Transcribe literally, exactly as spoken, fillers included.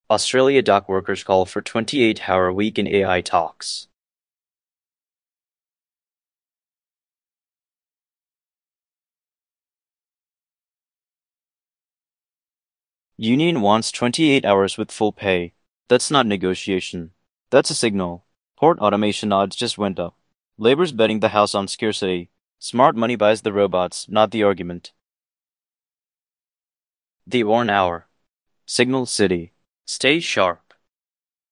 Australia dock workers call for twenty-eight hour week in A I talks. Union wants twenty-eight hours with full pay. That's not negotiation. That's a signal. Port automation odds just went up. Labor's betting the house on scarcity. Smart money buys the robots, not the argument. The Orn Hour. Signal City. Stay sharp.